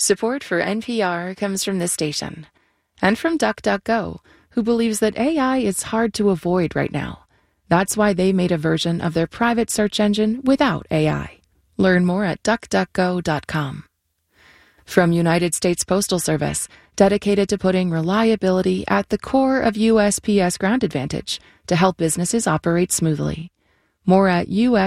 Support for NPR comes from this station and from DuckDuckGo, who believes that AI is hard to avoid right now. That's why they made a version of their private search engine without AI. Learn more at duckduckgo.com. From United States Postal Service, dedicated to putting reliability at the core of USPS Ground Advantage to help businesses operate smoothly. More at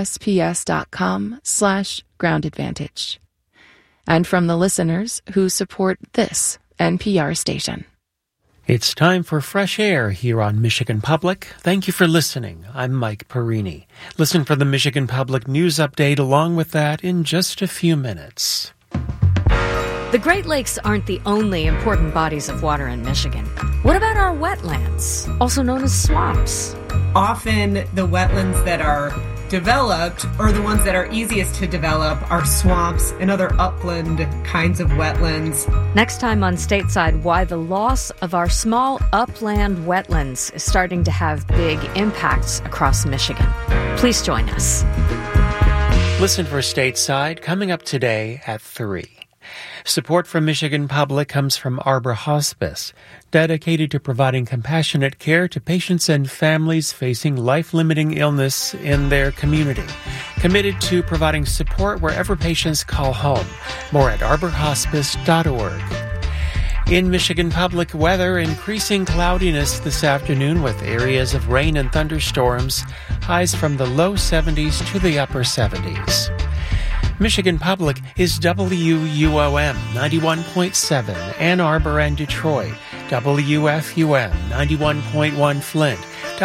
USPS.com/Ground Advantage. And from the listeners who support this NPR station. It's time for Fresh Air here on Michigan Public. Thank you for listening. I'm Mike Perini. Listen for the Michigan Public News Update along with that in just a few minutes. The Great Lakes aren't the only important bodies of water in Michigan. What about our wetlands, also known as swamps? Often the wetlands that are developed, or the ones that are easiest to develop, are swamps and other upland kinds of wetlands. Next time on Stateside, why the loss of our small upland wetlands is starting to have big impacts across Michigan. Please join us. Listen for Stateside coming up today at 3. Support from Michigan Public comes from Arbor Hospice, dedicated to providing compassionate care to patients and families facing life-limiting illness in their community. Committed to providing support wherever patients call home. More at arborhospice.org. In Michigan Public weather, increasing cloudiness this afternoon with areas of rain and thunderstorms, highs from the low 70s to the upper 70s. Michigan Public is WUOM 91.7 Ann Arbor and Detroit, WFUM 91.1 Flint,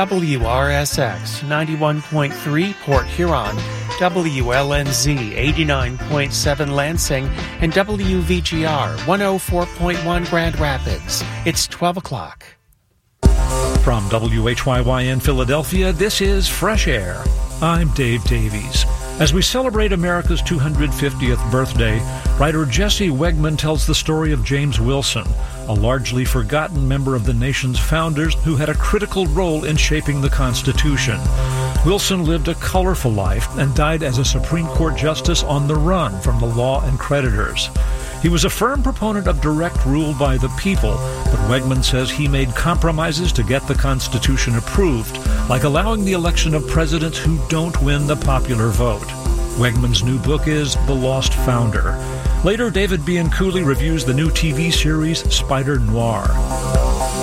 WRSX 91.3 Port Huron, WLNZ 89.7 Lansing, and WVGR 104.1 Grand Rapids. It's 12 o'clock. From WHYY in Philadelphia, this is Fresh Air. I'm Dave Davies. As we celebrate America's 250th birthday, writer Jesse Wegman tells the story of James Wilson, a largely forgotten member of the nation's founders who had a critical role in shaping the Constitution. Wilson lived a colorful life and died as a Supreme Court justice on the run from the law and creditors. He was a firm proponent of direct rule by the people, but Wegman says he made compromises to get the Constitution approved, like allowing the election of presidents who don't win the popular vote. Wegman's new book is The Lost Founder. Later, David Bianculli reviews the new TV series Spider Noir.